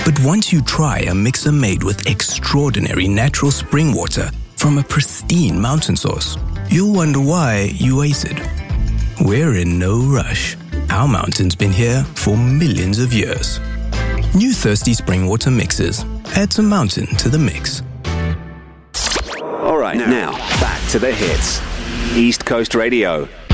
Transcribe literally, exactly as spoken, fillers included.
But once you try a mixer made with extraordinary natural spring water from a pristine mountain source, you'll wonder why you waited. We're in no rush. Our mountain's been here for millions of years. New Thirsty Spring Water Mixers. Add some mountain to the mix. All right, now, now back to the hits. East Coast Radio.